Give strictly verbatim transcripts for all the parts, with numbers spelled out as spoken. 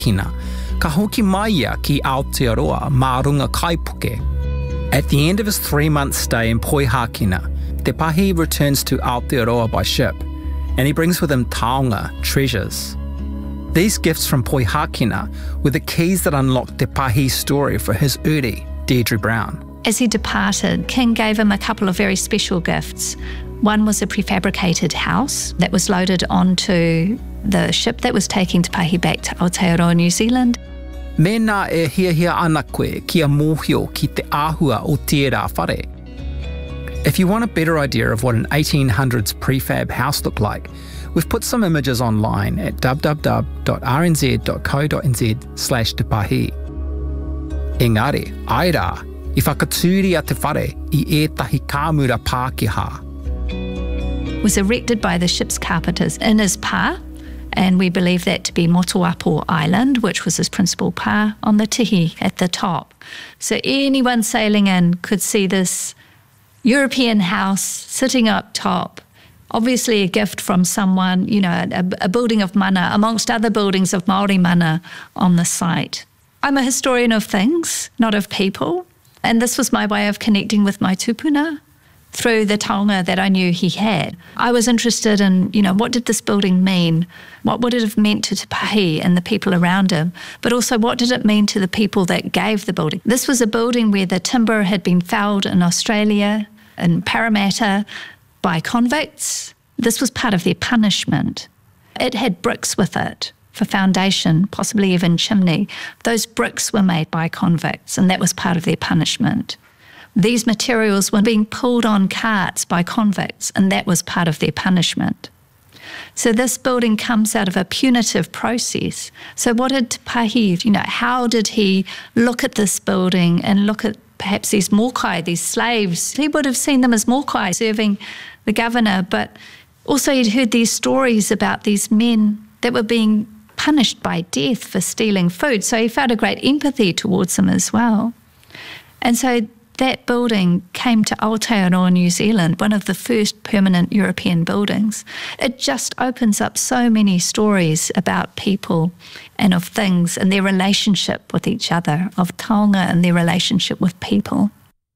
Hina, ka hoki mai ia ki Aotearoa mā runga kaipuke. At the end of his three-month stay in Poihākina, Te Pahi returns to Aotearoa by ship, and he brings with him taonga, treasures. These gifts from Poihākina were the keys that unlocked Te Pahi's story for his uri, Deirdre Brown. As he departed, King gave him a couple of very special gifts. One was a prefabricated house that was loaded onto the ship that was taking Te Pahi back to Aotearoa, New Zealand. Mena e hia hia ana koe kia mōhio ki te āhua o tērā whare. If you want a better idea of what an eighteen hundreds prefab house looked like, we've put some images online at w w w dot r n z dot co dot n z slash te pahi. Engari, ai rā, I whakatūri a te whare I ētahi kāmura Pākehā. Was erected by the ship's carpenters in his pā, and we believe that to be Motuapo Island, which was his principal pā, on the tihi at the top. So anyone sailing in could see this European house sitting up top, obviously a gift from someone, you know, a, a building of mana, amongst other buildings of Māori mana on the site. I'm a historian of things, not of people, and this was my way of connecting with my tupuna through the taonga that I knew he had. I was interested in, you know, what did this building mean? What would it have meant to Te Pahi and the people around him? But also, what did it mean to the people that gave the building? This was a building where the timber had been felled in Australia, in Parramatta, by convicts. This was part of their punishment. It had bricks with it for foundation, possibly even chimney. Those bricks were made by convicts, and that was part of their punishment. These materials were being pulled on carts by convicts, and that was part of their punishment. So this building comes out of a punitive process. So what did Te Pahi, you know, how did he look at this building and look at perhaps these mokai, these slaves? He would have seen them as mokai serving the governor, but also he'd heard these stories about these men that were being punished by death for stealing food. So he felt a great empathy towards them as well. And so that building came to Aotearoa, New Zealand, one of the first permanent European buildings. It just opens up so many stories about people and of things and their relationship with each other, of taonga and their relationship with people.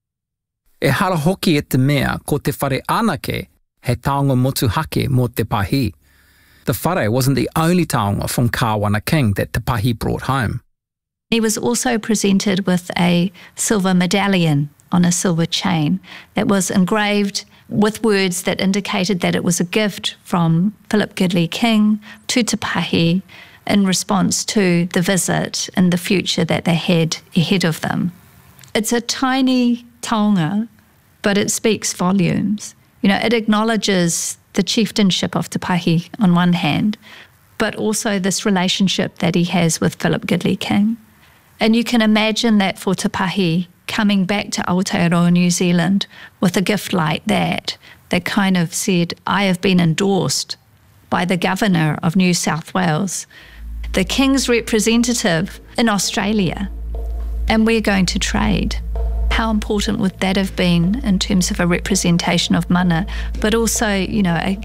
E hara hoki e te mea ko te whare anake he taonga motuhake mo Te Pahi. The whare wasn't the only taonga from Kāwana King that Te Pahi brought home. He was also presented with a silver medallion on a silver chain that was engraved with words that indicated that it was a gift from Philip Gidley King to Te Pahi in response to the visit and the future that they had ahead of them. It's a tiny taonga, but it speaks volumes. You know, it acknowledges the chieftainship of Te Pahi on one hand, but also this relationship that he has with Philip Gidley King. And you can imagine that for Te Pahi coming back to Aotearoa, New Zealand with a gift like that, that kind of said, I have been endorsed by the Governor of New South Wales, the King's representative in Australia, and we're going to trade. How important would that have been in terms of a representation of mana, but also, you know, a,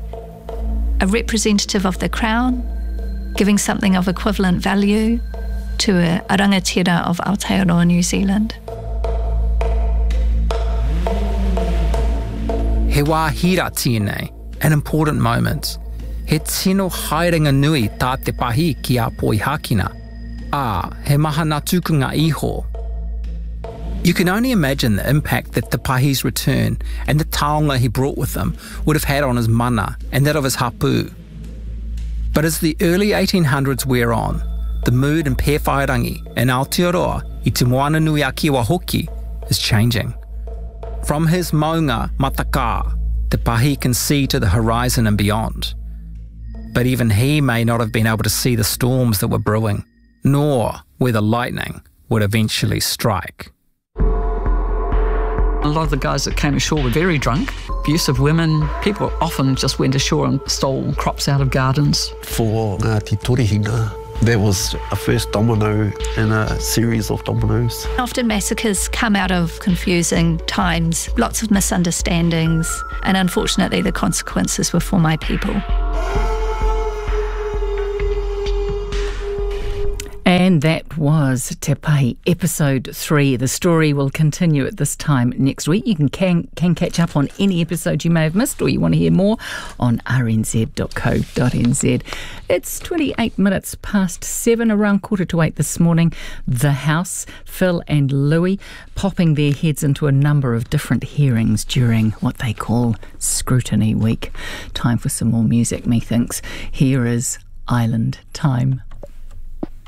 a representative of the Crown, giving something of equivalent value to a, a rangatira of Aotearoa, New Zealand. He wā hira tēnei, an important moment. He tino haerenga nui tā Te Pahi ki a Poihākina. Ā, he maha ngā tukunga iho. You can only imagine the impact that Te Pahi's return and the taonga he brought with him would have had on his mana and that of his hapu. But as the early eighteen hundreds wear on, the mood in Pewhairangi in Aotearoa I te moana nui a Kiwa hoki is changing. From his maunga mataka, Te Pahi can see to the horizon and beyond. But even he may not have been able to see the storms that were brewing, nor where the lightning would eventually strike. A lot of the guys that came ashore were very drunk, abusive women. People often just went ashore and stole crops out of gardens. For Ngāti Torihina, that was a first domino in a series of dominoes. Often massacres come out of confusing times, lots of misunderstandings, and unfortunately the consequences were for my people. And that was Te Pahi, episode three. The story will continue at this time next week. You can, can can catch up on any episode you may have missed, or you want to hear more, on r n z dot co dot n z. It's twenty-eight minutes past seven, around quarter to eight this morning. The House, Phil and Louis, popping their heads into a number of different hearings during what they call Scrutiny Week. Time for some more music, methinks. Here is Island Time.